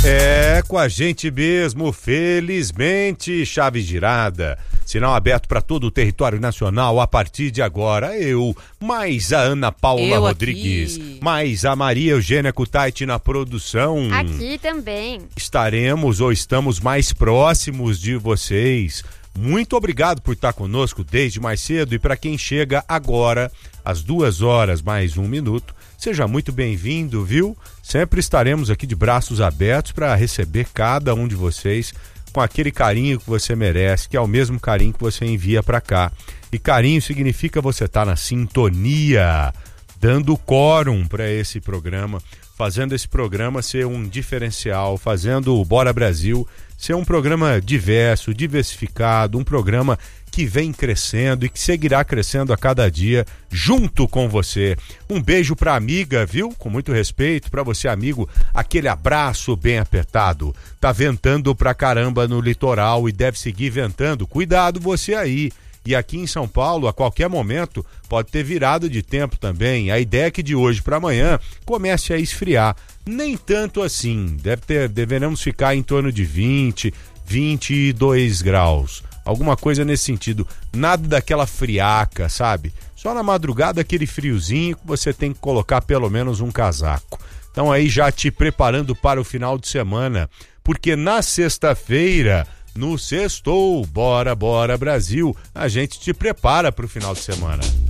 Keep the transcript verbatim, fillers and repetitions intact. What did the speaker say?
É com a gente mesmo, felizmente, chave girada. Sinal aberto para todo o território nacional a partir de agora. Eu, mais a Ana Paula Eu Rodrigues, aqui. mais a Maria Eugênia Kutaiti na produção. Aqui também. Estaremos ou estamos mais próximos de vocês. Muito obrigado por estar conosco desde mais cedo, e para quem chega agora, às duas horas mais um minuto, seja muito bem-vindo, viu? Sempre estaremos aqui de braços abertos para receber cada um de vocês com aquele carinho que você merece, que é o mesmo carinho que você envia para cá. E carinho significa você estar na sintonia, dando quórum para esse programa, fazendo esse programa ser um diferencial, fazendo o Bora Brasil ser um programa diverso, diversificado, um programa que vem crescendo e que seguirá crescendo a cada dia junto com você. Um beijo pra amiga, viu? Com muito respeito pra você, amigo, aquele abraço bem apertado. Tá ventando pra caramba no litoral e deve seguir ventando. Cuidado você aí. E aqui em São Paulo, a qualquer momento, pode ter virado de tempo também. A ideia é que de hoje para amanhã comece a esfriar. Nem tanto assim. Deve ter, deveremos ficar em torno de vinte, vinte e dois graus. Alguma coisa nesse sentido. Nada daquela friaca, sabe? Só na madrugada aquele friozinho que você tem que colocar pelo menos um casaco. Então aí já te preparando para o final de semana. Porque na sexta-feira... No Sextou, Bora, Bora Brasil, a gente te prepara para o final de semana.